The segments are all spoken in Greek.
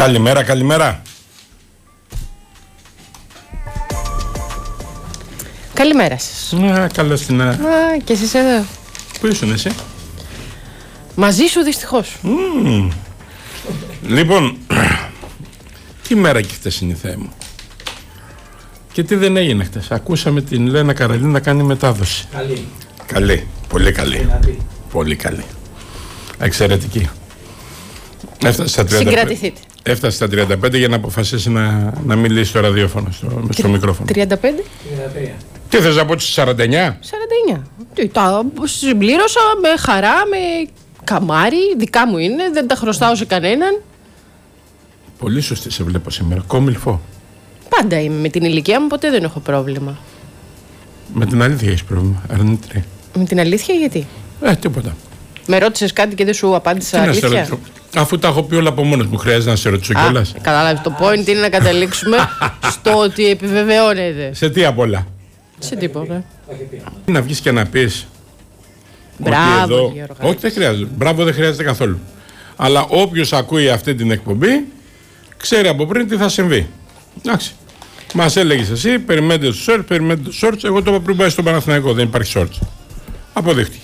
Καλημέρα, καλημέρα. Καλημέρα σας. Καλώς την. Και εσείς εδώ. Πού ήσουν εσύ? Μαζί σου δυστυχώς. Λοιπόν, τι μέρα και χτεσινή, Θεέ μου. Και τι δεν έγινε χτες? Ακούσαμε την Λένα Καραλή να κάνει μετάδοση. Καλή, πολύ καλή. Πολύ καλή. Εξαιρετική. Έφτασε στα 35. Συγκρατηθείτε. Έφτασε στα 35 για να αποφασίσει να μιλήσει στο ραδιόφωνο, στο μικρόφωνο. 35. 33. Τι θες να πω, 49? 49. Τα συμπλήρωσα με χαρά, με καμάρι. Δικά μου είναι, δεν τα χρωστάω σε κανέναν. Πολύ σωστή σε βλέπω σήμερα. Κόμιλφο. Πάντα είμαι με την ηλικία μου, ποτέ δεν έχω πρόβλημα. Με την αλήθεια έχεις πρόβλημα, αρνητρή. Με την αλήθεια γιατί? Τίποτα. Με ρώτησες κάτι και δεν σου απάντησα αλήθεια? Αφού τα έχω πει όλα από μόνος μου, χρειάζεται να σε ρωτήσω κιόλας. Κατάλαβες, το point είναι να καταλήξουμε στο ότι επιβεβαιώνεται. Σε τι απ' όλα? Σε τίποτα. Να βγεις και να πεις. Μπράβο, εδώ... Γιώργο. Όχι, δεν χρειάζεται. Μπράβο, δεν χρειάζεται καθόλου. Αλλά όποιος ακούει αυτή την εκπομπή, ξέρει από πριν τι θα συμβεί. Εντάξει. Μας έλεγες εσύ, περιμένετε τους shorts, περιμένετε τους shorts. Εγώ το είπα πριν πάει στον Παναθηναϊκό, δεν υπάρχει shorts. Αποδείχτηκε.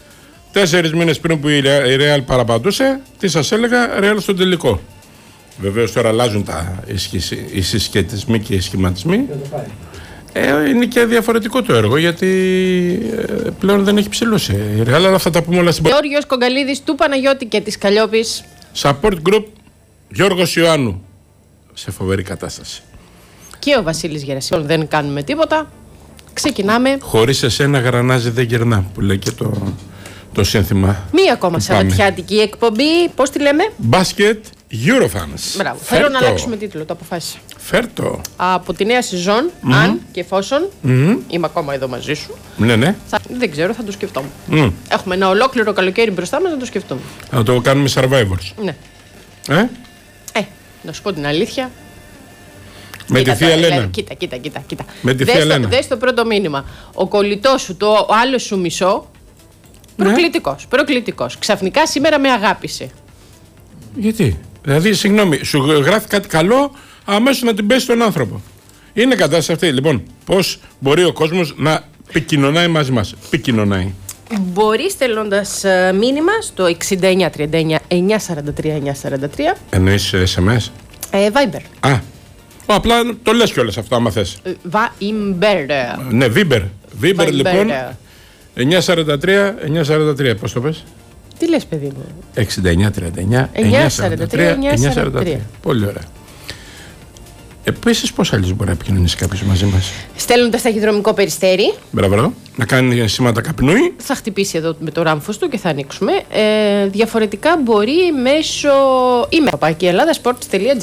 4 μήνες πριν που η Real παραπατούσε, τι σας έλεγα, Real στον τελικό. Βεβαίως τώρα αλλάζουν οι συσχετισμοί και οι σχηματισμοί. Είναι και διαφορετικό το έργο, γιατί πλέον δεν έχει ψηλώσει η Real, αλλά θα τα πούμε όλα στην πορεία. Γιώργος Κογκαλίδης του Παναγιώτη και της Καλλιόπης. Support Group Γιώργος Ιωάννου. Σε φοβερή κατάσταση. Και ο Βασίλης Γερασιών. Δεν κάνουμε τίποτα. Ξεκινάμε. Χωρίς εσένα γρανάζι δεν γερνά, που λέει και το σύνθημα. Μία ακόμα σαββατιάτικη εκπομπή. Πώς τη λέμε? Μπάσκετ Eurofans. Μπράβο. Θέλω να αλλάξουμε τίτλο, το αποφάσισα. Φέρτο. Από τη νέα σεζόν, αν και εφόσον είμαι ακόμα εδώ μαζί σου. Ναι. Δεν ξέρω, θα το σκεφτόμουν. Έχουμε ένα ολόκληρο καλοκαίρι μπροστά μας να το σκεφτούμε. Να το κάνουμε Survivors. Ναι. Να σου πω την αλήθεια. Με τη θεία Λένα. Κοίτα. Με τη θεία Λένα. Δες το πρώτο μήνυμα. Ο κολλητός σου, ο άλλος σου μισό. Προκλητικός. Ξαφνικά σήμερα με αγάπησε. Γιατί? Δηλαδή, συγγνώμη, σου γράφει κάτι καλό, αμέσως να την πέσει στον άνθρωπο. Είναι κατάσταση αυτή. Λοιπόν, πώς μπορεί ο κόσμος να επικοινωνάει μαζί μας? Επικοινωνάει. Μπορεί στέλνοντας μήνυμα στο 6939 943 943. Εννοείς SMS? Viber. Απλά το λες κιόλας αυτό, άμα θες. Viber. Ναι, Viber λοιπόν. 943, πώς το πες? Τι λες, παιδί μου? 6939 943 943. Πολύ ωραία. Επίσης, πώς άλλως μπορεί να επικοινωνήσει κάποιος μαζί μας? Στέλνοντας ταχυδρομικό περιστέρι. Μπράβο. Να κάνει σήματα καπνούι. Θα χτυπήσει εδώ με το ράμφος του και θα ανοίξουμε. Διαφορετικά μπορεί μέσω email. Παπάκι Ελλάδα sports.gr.